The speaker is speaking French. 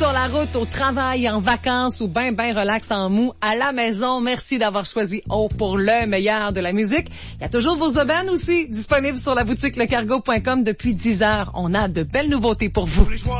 sur la route, au travail, en vacances ou ben relax en mou, à la maison, merci d'avoir choisi O pour le meilleur de la musique. Il y a toujours vos aubaines aussi disponibles sur la boutique lecargo.com depuis 10 heures. On a de belles nouveautés pour vous.